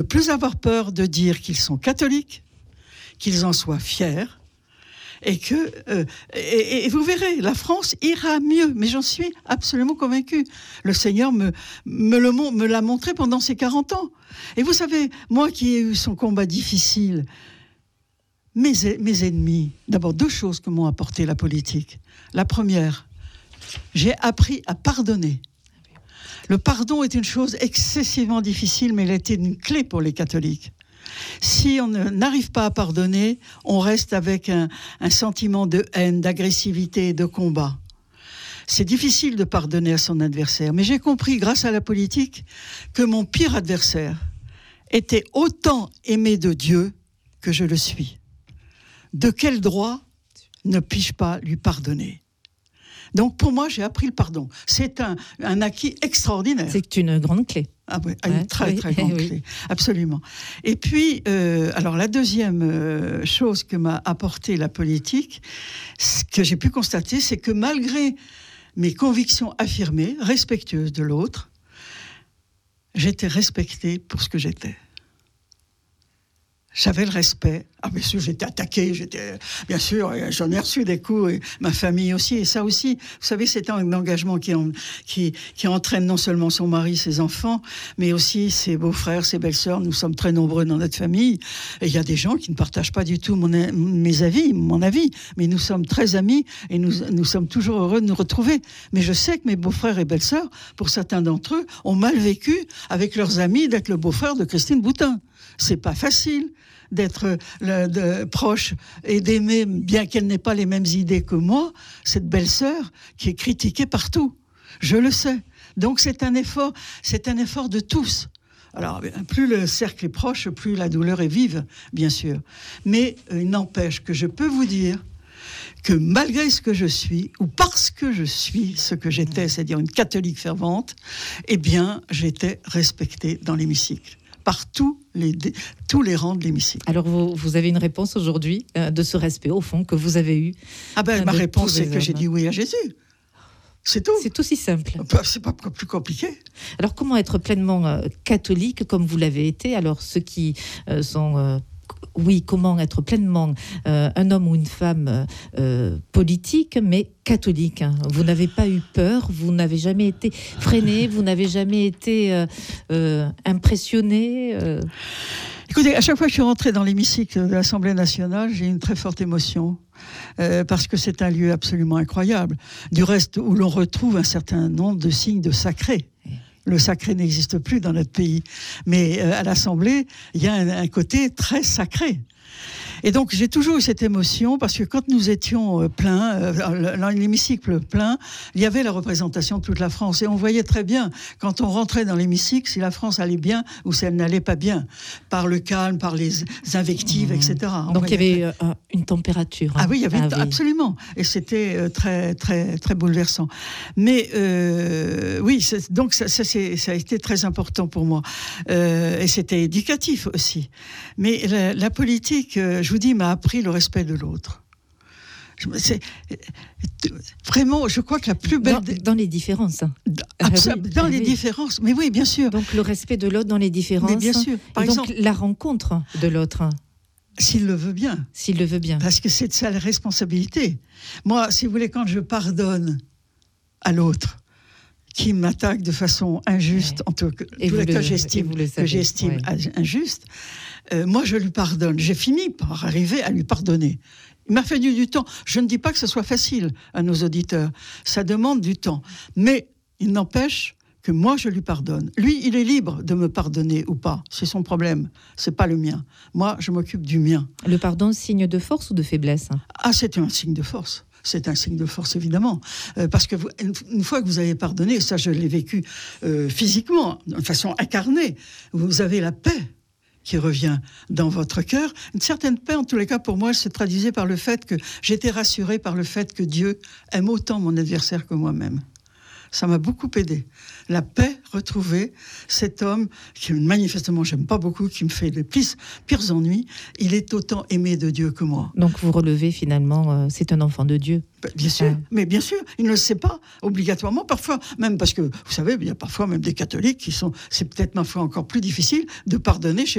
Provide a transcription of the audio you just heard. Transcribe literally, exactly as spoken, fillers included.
plus avoir peur de dire qu'ils sont catholiques, qu'ils en soient fiers, et que euh, et, et vous verrez, la France ira mieux, mais j'en suis absolument convaincue. Le Seigneur me, me, le, me l'a montré pendant ces quarante ans. Et vous savez, moi qui ai eu son combat difficile, mes, mes ennemis, d'abord deux choses que m'ont apporté la politique. La première, j'ai appris à pardonner. Le pardon est une chose excessivement difficile, mais elle a été une clé pour les catholiques. Si on n'arrive pas à pardonner, on reste avec un, un sentiment de haine, d'agressivité et de combat. C'est difficile de pardonner à son adversaire, mais j'ai compris, grâce à la politique, que mon pire adversaire était autant aimé de Dieu que je le suis. De quel droit ne puis-je pas lui pardonner ? Donc pour moi, j'ai appris le pardon. C'est un, un acquis extraordinaire. C'est une grande clé. Ah oui, une ouais, très, oui, très grande oui. clé, absolument. Et puis, euh, alors la deuxième euh, chose que m'a apporté la politique, ce que j'ai pu constater, c'est que malgré mes convictions affirmées, respectueuses de l'autre, j'étais respectée pour ce que j'étais. J'avais le respect. Ah, bien sûr, j'étais attaqué, j'étais, bien sûr, j'en ai reçu des coups, et ma famille aussi, et ça aussi. Vous savez, c'est un engagement qui, en, qui, qui entraîne non seulement son mari, ses enfants, mais aussi ses beaux-frères, ses belles-sœurs. Nous sommes très nombreux dans notre famille. Et il y a des gens qui ne partagent pas du tout mon, mes avis, mon avis, mais nous sommes très amis, et nous, nous sommes toujours heureux de nous retrouver. Mais je sais que mes beaux-frères et belles-sœurs, pour certains d'entre eux, ont mal vécu avec leurs amis d'être le beau-frère de Christine Boutin. C'est pas facile d'être le, de, proche et d'aimer, bien qu'elle n'ait pas les mêmes idées que moi, cette belle-sœur qui est critiquée partout. Je le sais. Donc c'est un effort, c'est un effort de tous. Alors, plus le cercle est proche, plus la douleur est vive, bien sûr. Mais il n'empêche que je peux vous dire que malgré ce que je suis, ou parce que je suis ce que j'étais, c'est-à-dire une catholique fervente, eh bien, j'étais respectée dans l'hémicycle. Par tous les, tous les rangs de l'hémicycle. Alors, vous, vous avez une réponse aujourd'hui euh, de ce respect, au fond, que vous avez eu. Ah ben, ma réponse, c'est que hommes. J'ai dit oui à Jésus. C'est tout. C'est aussi simple. C'est pas plus compliqué. Alors, comment être pleinement euh, catholique, comme vous l'avez été ? Alors, ceux qui euh, sont... Euh, oui, comment être pleinement euh, un homme ou une femme euh, politique, mais catholique. Hein. Vous n'avez pas eu peur, vous n'avez jamais été freiné, vous n'avez jamais été euh, euh, impressionné. Euh... Écoutez, à chaque fois que je suis rentrée dans l'hémicycle de l'Assemblée nationale, j'ai une très forte émotion, euh, parce que c'est un lieu absolument incroyable. Du reste, où l'on retrouve un certain nombre de signes de sacré. Le sacré n'existe plus dans notre pays. Mais euh, à l'Assemblée, il y a un, un côté très sacré. Et donc, j'ai toujours eu cette émotion, parce que quand nous étions pleins, euh, l'hémicycle plein, il y avait la représentation de toute la France. Et on voyait très bien, quand on rentrait dans l'hémicycle, si la France allait bien ou si elle n'allait pas bien, par le calme, par les invectives, mmh. et cetera. On donc, il y avait très... euh, une température. Hein. Ah oui, il y avait, ah, absolument. Et c'était euh, très, très, très bouleversant. Mais euh, oui, c'est, donc ça, ça, c'est, ça a été très important pour moi. Euh, et c'était éducatif aussi. Mais la, la politique... Euh, je vous dis, m'a appris le respect de l'autre. C'est, vraiment, je crois que la plus belle... Dans, dans les différences. Absol- ah oui, dans ah les oui. différences, mais oui, bien sûr. Donc le respect de l'autre dans les différences. Mais bien sûr. Par et exemple, donc la rencontre de l'autre. S'il le veut bien. S'il le veut bien. Parce que c'est de ça la responsabilité. Moi, si vous voulez, quand je pardonne à l'autre, qui m'attaque de façon injuste, ouais. en tout cas, tout le, que j'estime, que j'estime ouais. injuste, euh, moi je lui pardonne. J'ai fini par arriver à lui pardonner. Il m'a fallu du temps. Je ne dis pas que ce soit facile à nos auditeurs. Ça demande du temps. Mais il n'empêche que moi je lui pardonne. Lui, il est libre de me pardonner ou pas. C'est son problème. C'est pas le mien. Moi, je m'occupe du mien. Le pardon, signe de force ou de faiblesse ? Ah, c'est un signe de force. C'est un signe de force, évidemment. Euh, parce que vous, une, une fois que vous avez pardonné, ça je l'ai vécu euh, physiquement, de façon incarnée, vous avez la paix qui revient dans votre cœur. Une certaine paix, en tous les cas, pour moi, elle se traduisait par le fait que j'étais rassurée par le fait que Dieu aime autant mon adversaire que moi-même. Ça m'a beaucoup aidé. La paix retrouvée, cet homme, qui manifestement j'aime pas beaucoup, qui me fait les pires, pires ennuis, il est autant aimé de Dieu que moi. Donc vous relevez finalement, euh, c'est un enfant de Dieu. Bien sûr, ah. mais bien sûr, il ne le sait pas obligatoirement, parfois, même parce que, vous savez, il y a parfois même des catholiques qui sont, c'est peut-être ma foi encore plus difficile, de pardonner chez